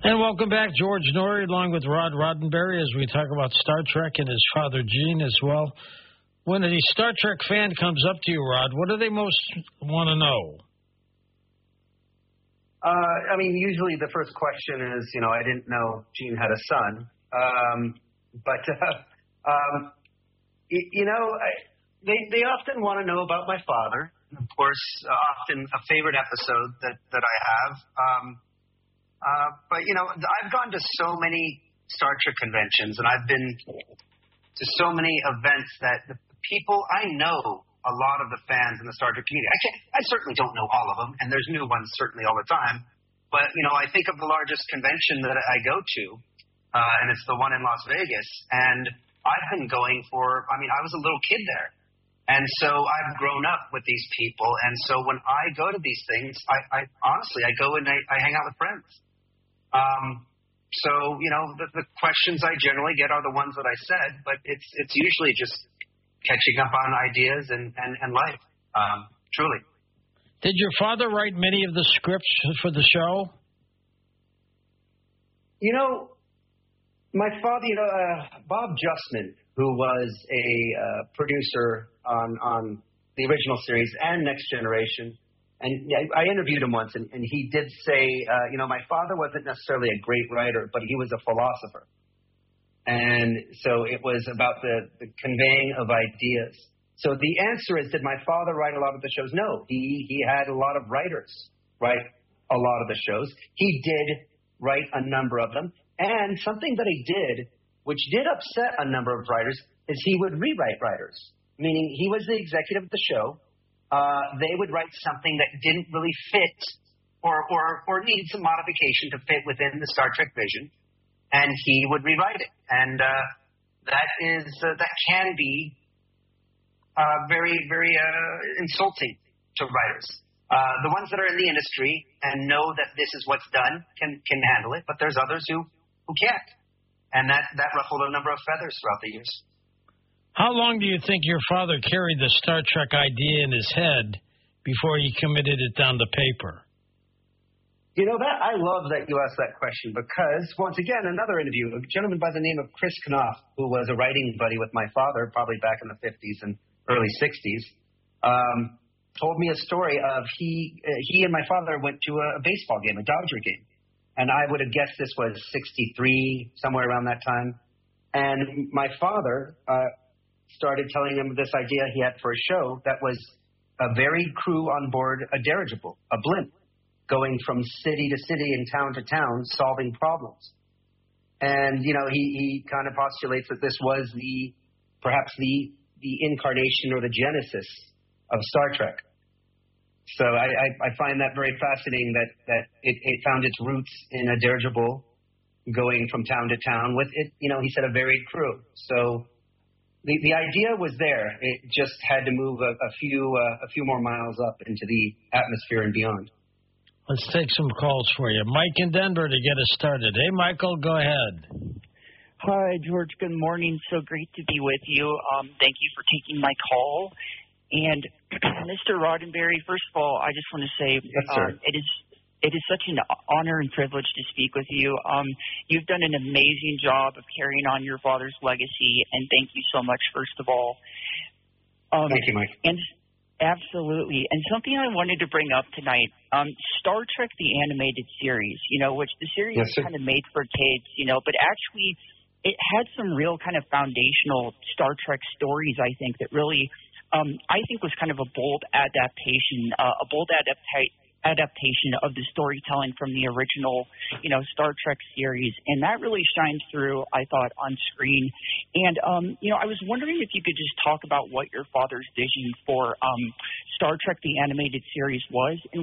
And welcome back, George Noory, along with Rod Roddenberry, as we talk about Star Trek and his father, Gene, as well. When a Star Trek fan comes up to you, Rod, what do they most want to know? Usually the first question is, I didn't know Gene had a son. They often want to know about my father. Of course, often a favorite episode that I have. I've gone to so many Star Trek conventions, and I've been to so many events that the people, I know a lot of the fans in the Star Trek community. I certainly don't know all of them, and there's new ones certainly all the time. But, I think of the largest convention that I go to, and it's the one in Las Vegas. And I've been going I was a little kid there. And so I've grown up with these people. And so when I go to these things, I honestly go and I hang out with friends. The questions I generally get are the ones that I said, but it's usually just catching up on ideas and life, truly. Did your father write many of the scripts for the show? My father, Bob Justman, who was a producer on the original series and Next Generation, and I interviewed him once, and he did say, my father wasn't necessarily a great writer, but he was a philosopher. And so it was about the conveying of ideas. So the answer is, did my father write a lot of the shows? No, he had a lot of writers write a lot of the shows. He did write a number of them. And something that he did, which did upset a number of writers, is he would rewrite writers. Meaning he was the executive of the show. They would write something that didn't really fit or needed some modification to fit within the Star Trek vision. And he would rewrite it. And that can be very, very insulting to writers. The ones that are in the industry and know that this is what's done can handle it, but there's others who can't. And that ruffled a number of feathers throughout the years. How long do you think your father carried the Star Trek idea in his head before he committed it down to paper? I love that you asked that question because, once again, another interview, a gentleman by the name of Chris Knopf, who was a writing buddy with my father, probably back in the 50s and early 60s, told me a story of he and my father went to a baseball game, a Dodger game. And I would have guessed this was 63, somewhere around that time. And my father started telling him this idea he had for a show that was a varied crew on board a dirigible, a blimp, going from city to city and town to town, solving problems. And, he kind of postulates that this was perhaps the incarnation or the genesis of Star Trek. So I find that very fascinating that it found its roots in a dirigible going from town to town with it, he said a varied crew. So the idea was there. It just had to move a few more miles up into the atmosphere and beyond. Let's take some calls for you. Mike in Denver to get us started. Hey, Michael, go ahead. Hi, George. Good morning. So great to be with you. Thank you for taking my call. And Mr. Roddenberry, first of all, I just want to say it is such an honor and privilege to speak with you. You've done an amazing job of carrying on your father's legacy, and thank you so much, first of all. Thank you, Mike. And absolutely. And something I wanted to bring up tonight, Star Trek, the animated series, which the series is kind of made for kids, but actually it had some real kind of foundational Star Trek stories, I think, that really, I think was kind of a bold adaptation of the storytelling from the original, Star Trek series. And that really shines through, I thought, on screen. And, I was wondering if you could just talk about what your father's vision for Star Trek, the animated series was, and